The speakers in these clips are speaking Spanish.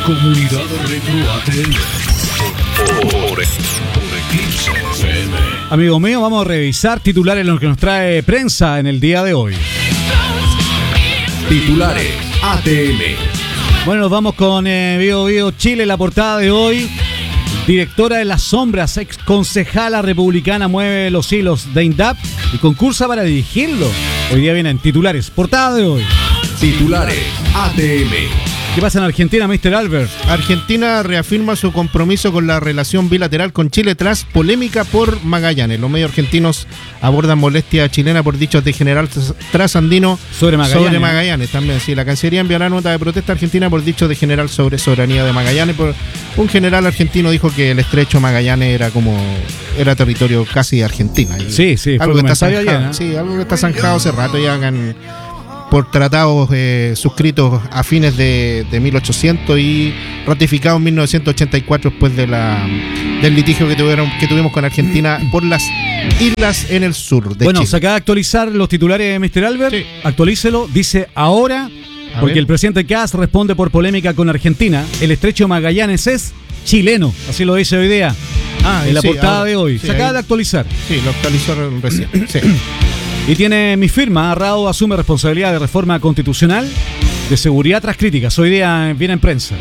Comunidad Retro ATM por Eclipse FM. Amigo mío, vamos a revisar titulares en lo que nos trae prensa en el día de hoy. Titulares ATM. Bueno, nos vamos con Bio Chile, la portada de hoy. Directora de las sombras, ex concejala republicana, mueve los hilos de INDAP y concursa para dirigirlo. Hoy día vienen titulares, portada de hoy. Titulares ATM. ¿Qué pasa en Argentina, Mr. Albert? Argentina reafirma su compromiso con la relación bilateral con Chile tras polémica por Magallanes. Los medios argentinos abordan molestia chilena por dichos de general trasandino sobre Magallanes. También, sí. La Cancillería enviará nota de protesta a Argentina por dichos de general sobre soberanía de Magallanes. Un general argentino dijo que el estrecho Magallanes era territorio casi de Argentina. Sí, algo que está zanjado, allá, ¿no? Sí, algo que está zanjado hace rato ya por tratados suscritos a fines de 1800 y ratificados en 1984 después del litigio que tuvimos con Argentina por las islas en el sur de Chile. Se acaba de actualizar los titulares de Mr. Albert. Sí. Actualícelo. Dice ahora, porque el presidente Kast responde por polémica con Argentina. El estrecho Magallanes es chileno. Así lo dice hoy día. En la portada de hoy. Se acaba de actualizar. Sí, lo actualizó recién. Sí. Y tiene mi firma. Rao asume responsabilidad de reforma constitucional de seguridad tras críticas. Hoy día viene en prensa.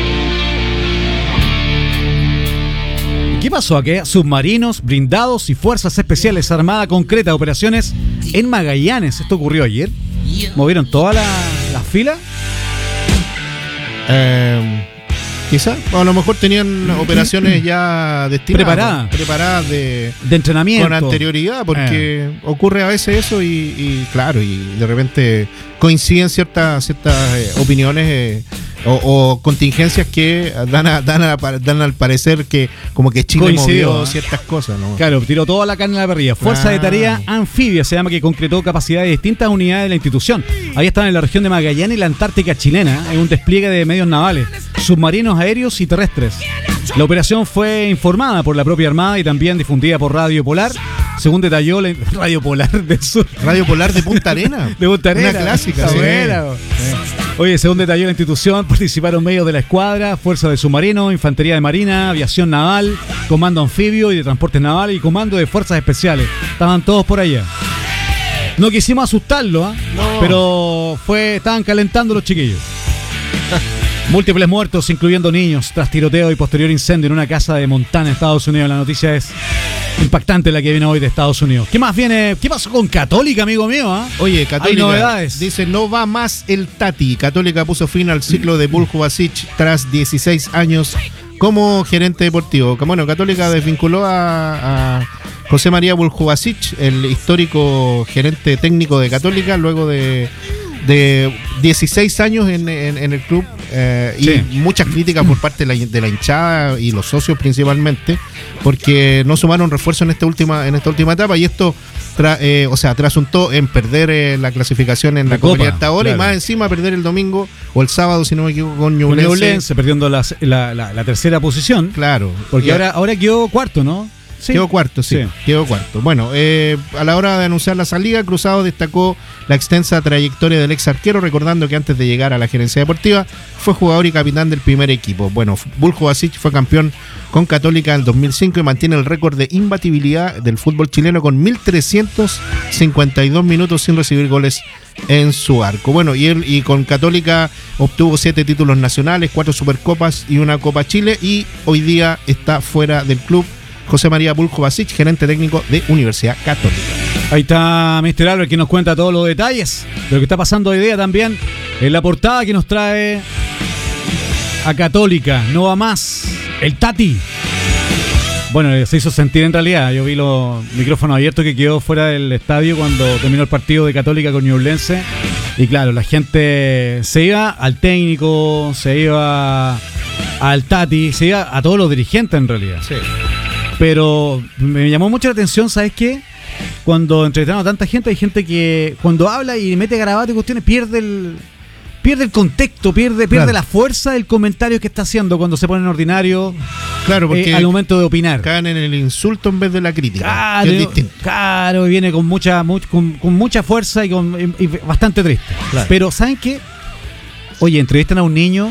¿Qué pasó aquí? Submarinos, blindados y fuerzas especiales armadas concreta operaciones en Magallanes. ¿Esto ocurrió ayer? ¿Movieron toda la fila? Quizás, a lo mejor tenían operaciones ya destinadas, preparadas de entrenamiento con anterioridad, porque ocurre a veces eso y claro, y de repente coinciden ciertas opiniones o contingencias que dan al parecer que como que Chile movió ciertas cosas, ¿no? Claro, tiró toda la carne a la parrilla. Fuerza de tarea anfibia se llama, que concretó capacidades de distintas unidades de la institución. Ahí están en la región de Magallanes y la Antártica chilena, en un despliegue de medios navales, submarinos aéreos y terrestres. La operación fue informada por la propia Armada y también difundida por Radio Polar, según detalló Radio Polar del Sur. Radio Polar de Punta Arenas. De Punta Arenas. Una clásica. Sí. Oye, según detalló la institución, participaron medios de la escuadra, Fuerza de Submarino, Infantería de Marina, Aviación Naval, Comando Anfibio y de Transportes Navales y Comando de Fuerzas Especiales. Estaban todos por allá. No quisimos asustarlo, pero estaban calentando los chiquillos. Múltiples muertos, incluyendo niños, tras tiroteo y posterior incendio en una casa de Montana, Estados Unidos. La noticia es impactante, la que viene hoy de Estados Unidos. ¿Qué más viene? ¿Qué pasó con Católica, amigo mío? Oye, Católica. Hay novedades. Dice, no va más el Tati. Católica puso fin al ciclo de Buljo Basic tras 16 años como gerente deportivo. Bueno, Católica desvinculó a José María Buljubasic, el histórico gerente técnico de Católica, luego de 16 años en el club y muchas críticas por parte de la hinchada y los socios principalmente, porque no sumaron refuerzo en esta última etapa, y esto trasuntó en perder la clasificación en la Copa Libertadores, y más encima perder el domingo o el sábado, si no me equivoco, con Ñublense, perdiendo la tercera posición. Claro, porque ahora quedó cuarto, ¿no? Sí. Quedó cuarto. Bueno, a la hora de anunciar la salida, Cruzado destacó la extensa trayectoria del ex arquero, recordando que antes de llegar a la gerencia deportiva fue jugador y capitán del primer equipo. Bueno, Buljubasic fue campeón con Católica en el 2005 y mantiene el récord de imbatibilidad del fútbol chileno con 1.352 minutos sin recibir goles en su arco. Bueno, y con Católica obtuvo 7 títulos nacionales, 4 Supercopas y una Copa Chile, y hoy día está fuera del club José María Buljubasic, gerente técnico de Universidad Católica. Ahí está Mr. Albert, que nos cuenta todos los detalles de lo que está pasando hoy día también en la portada que nos trae a Católica. No va más el Tati. Bueno, se hizo sentir en realidad. Yo vi los micrófonos abiertos que quedó fuera del estadio cuando terminó el partido de Católica con Ñublense. Y claro, la gente se iba al técnico, se iba al Tati, se iba a todos los dirigentes en realidad. Sí. Pero me llamó mucho la atención, ¿sabes qué? Cuando entrevistaron a tanta gente, hay gente que cuando habla y mete garabato y cuestiones pierde el contexto, pierde la fuerza del comentario que está haciendo cuando se pone en ordinario. Claro, porque al momento de opinar caen en el insulto en vez de la crítica. Claro, que es distinto. Claro, y viene con mucha fuerza y bastante triste. Claro. Pero ¿saben qué? Oye, entrevistan a un niño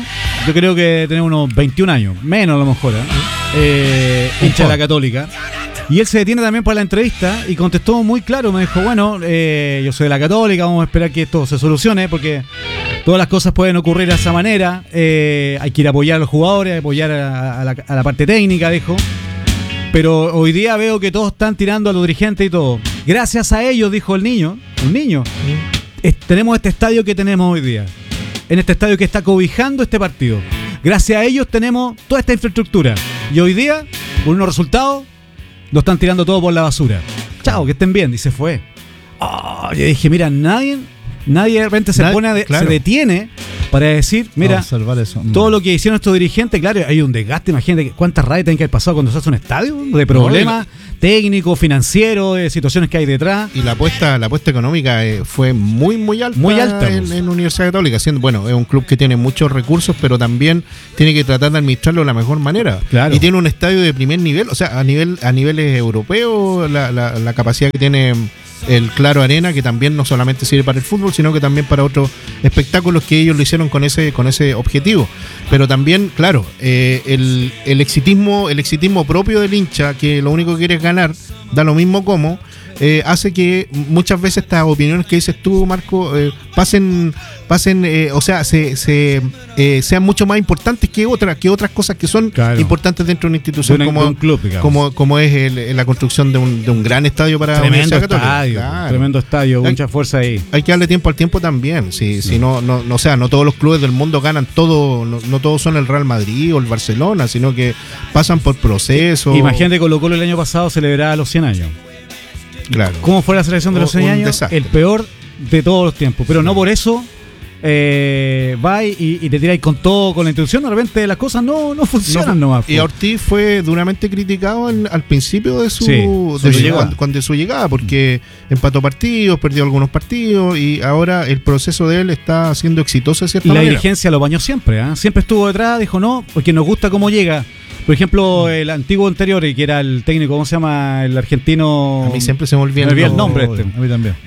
Yo creo que tiene unos 21 años, menos a lo mejor, hincha de la Católica. Y él se detiene también para la entrevista y contestó muy claro, me dijo, bueno, yo soy de la Católica, vamos a esperar que esto se solucione, porque todas las cosas pueden ocurrir de esa manera, hay que ir a apoyar a los jugadores, apoyar a la parte técnica, dijo. Pero hoy día veo que todos están tirando a los dirigentes y todo. Gracias a ellos, dijo el niño, un niño, tenemos este estadio que tenemos hoy día. En este estadio que está cobijando este partido. Gracias a ellos tenemos toda esta infraestructura. Y hoy día, por unos resultados, lo están tirando todo por la basura. Chao, que estén bien. Y se fue. Oh, yo dije, mira, nadie de repente se detiene para decir, mira, eso. todo lo que hicieron estos dirigentes, claro, hay un desgaste, imagínate cuántas rayas tienen que haber pasado cuando se hace un estadio, de problemas técnicos, financieros, de situaciones que hay detrás. Y la apuesta económica fue muy alta, en Universidad Católica, siendo, bueno, es un club que tiene muchos recursos, pero también tiene que tratar de administrarlo de la mejor manera. Claro. Y tiene un estadio de primer nivel, o sea, a niveles europeos, la capacidad que tiene el Claro Arena, que también no solamente sirve para el fútbol, sino que también para otros espectáculos que ellos lo hicieron con ese objetivo. Pero también, claro, el exitismo propio del hincha, que lo único que quiere es ganar, da lo mismo como, hace que muchas veces estas opiniones que dices tú, Marco, pasen, o sea, sean mucho más importantes que otras cosas que son importantes dentro de una institución de un club, como es la construcción de un gran estadio para tremendo Universidad Católica. Tremendo estadio, mucha fuerza ahí. Hay que darle tiempo al tiempo también. Si no, o sea, no todos los clubes del mundo ganan todo, no todos son el Real Madrid o el Barcelona, sino que pasan por procesos. Imagínate, Colo-Colo el año pasado celebraba los 100 años. Claro. ¿Cómo fue la selección de los 100 años? Desastre. El peor de todos los tiempos. Pero no por eso va y te tiráis con todo, con la institución. De repente las cosas no funcionan nomás. Y Ortiz fue duramente criticado al principio de su llegada, porque empató partidos, perdió algunos partidos, y ahora el proceso de él está siendo exitoso de cierta manera. La dirigencia lo bañó siempre, siempre estuvo detrás, dijo no, porque nos gusta cómo llega. Por ejemplo, el antiguo anterior, que era el técnico, ¿cómo se llama? El argentino. A mí siempre se me olvida el nombre. A mí también.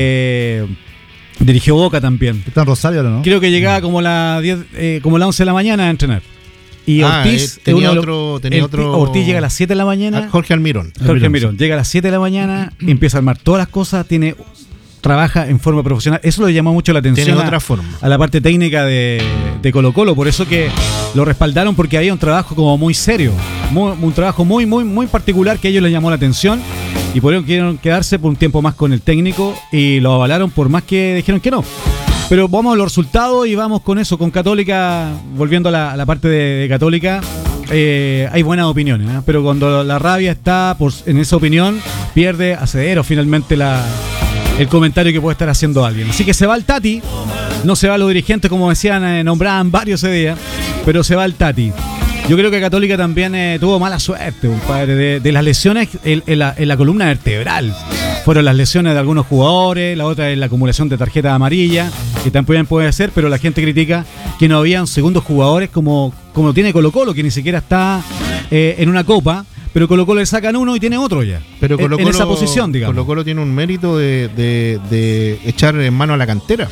Dirigió Boca también. Está en Rosario, ¿no? Creo que llegaba como la 11 de la mañana a entrenar. Y Ortiz tenía otro. Ortiz llega a las 7 de la mañana. Jorge Almirón. Llega a las 7 de la mañana, empieza a armar todas las cosas, trabaja en forma profesional. Eso le llamó mucho la atención a la parte técnica de Colo-Colo. Por eso que lo respaldaron, porque había un trabajo como muy serio, un trabajo muy particular que a ellos les llamó la atención, y por eso quisieron quedarse por un tiempo más con el técnico y lo avalaron, por más que dijeron que no. Pero vamos a los resultados y vamos con eso, con Católica. Volviendo a la parte de Católica, hay buenas opiniones, pero cuando la rabia está en esa opinión, pierde asedero finalmente el comentario que puede estar haciendo alguien. Así que se va el Tati, no se va los dirigentes, como decían, nombraban varios ese día, pero se va el Tati. Yo creo que Católica también tuvo mala suerte, compadre, de las lesiones en la columna vertebral. Fueron las lesiones de algunos jugadores, la otra es la acumulación de tarjetas amarillas, que también puede ser, pero la gente critica que no habían segundos jugadores como tiene Colo-Colo, que ni siquiera está en una copa. Pero Colo-Colo le sacan uno y tiene otro ya. Pero en esa posición, digamos. Colo-Colo tiene un mérito de echar en mano a la cantera.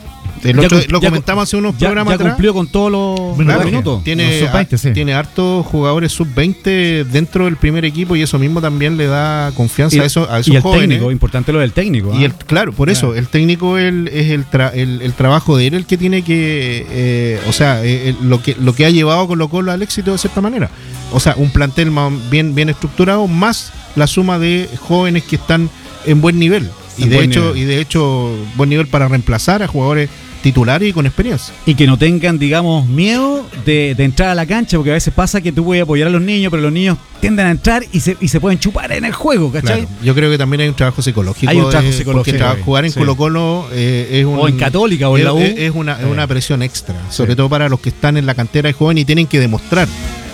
Lo comentamos hace unos programas atrás. Ya cumplió con todos los minutos. Tiene hartos jugadores sub-20 dentro del primer equipo, y eso mismo también le da confianza a esos y el jóvenes. Técnico, importante lo del técnico. Y claro, por eso, el técnico es el trabajo de él el que tiene que, lo que ha llevado a Colo-Colo al éxito de cierta manera. O sea, un plantel bien estructurado, más la suma de jóvenes que están en buen nivel. Y de hecho, buen nivel para reemplazar a jugadores titulares y con experiencia. Y que no tengan, digamos, miedo de entrar a la cancha, porque a veces pasa que tú puedes apoyar a los niños, pero los niños tienden a entrar y se pueden chupar en el juego, ¿cachai? Claro. Yo creo que también hay un trabajo psicológico. Porque jugar en Colo-Colo es o en Católica o en la U. Es una presión extra, sobre todo para los que están en la cantera de joven y tienen que demostrar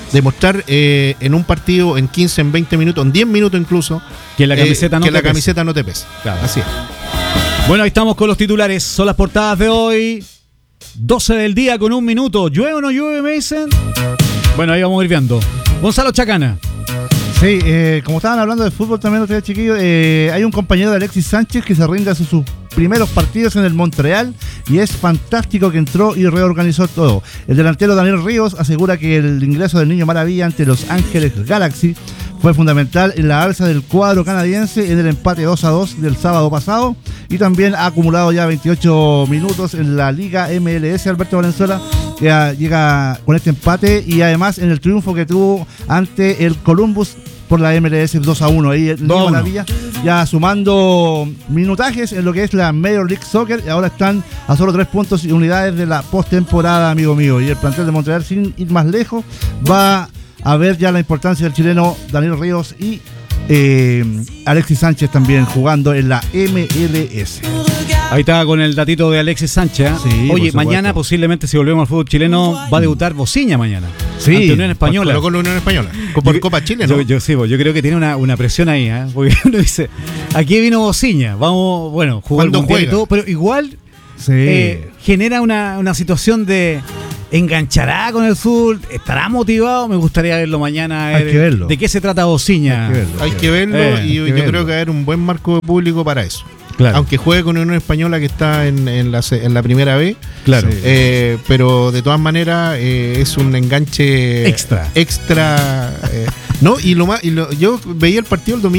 en un partido, en 15, en 20 minutos, en 10 minutos incluso, que la camiseta no te pese. Claro. Así es. Bueno, ahí estamos con los titulares. Son las portadas de hoy. 12 del día con 1 minuto. ¿Llueve o no llueve, me dicen? Bueno, ahí vamos a ir viendo. Gonzalo Chacana. Sí, como estaban hablando de fútbol también los tres chiquillos, hay un compañero de Alexis Sánchez que se rinde a sus primeros partidos en el Montreal y es fantástico que entró y reorganizó todo. El delantero Daniel Ríos asegura que el ingreso del Niño Maravilla ante Los Ángeles Galaxy fue fundamental en la alza del cuadro canadiense en el empate 2-2 del sábado pasado y también ha acumulado ya 28 minutos en la Liga MLS. Alberto Valenzuela, que llega con este empate y además en el triunfo que tuvo ante el Columbus por la MLS 2-1. Ahí el Niño Maravilla ya sumando minutajes en lo que es la Major League Soccer y ahora están a solo 3 puntos y unidades de la postemporada, amigo mío. Y el plantel de Montreal, sin ir más lejos, va a ver ya la importancia del chileno Daniel Ríos y Alexis Sánchez también jugando en la MLS. Ahí está con el datito de Alexis Sánchez. Sí, oye, mañana posiblemente, si volvemos al fútbol chileno, va a debutar Bociña mañana. Sí, ante Unión Española. Con la Unión Española. Por Copa Chile, ¿no? Yo creo que tiene una presión ahí, ¿eh? Porque uno dice, aquí vino Bociña, vamos, bueno, jugó el mundial y todo, pero igual genera una situación de ¿enganchará con el fútbol? ¿Estará motivado? Me gustaría verlo mañana. Hay que verlo. ¿De qué se trata Bociña? Hay que verlo y yo creo que va a haber un buen marco público para eso. Claro. Aunque juegue con Unión Española, que está en la primera B. Claro. Pero de todas maneras es un enganche extra. ¿no? Yo veía el partido el domingo.